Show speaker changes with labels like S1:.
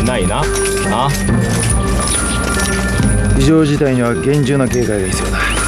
S1: ないな。
S2: 異常事態には厳重な警戒が必要だ。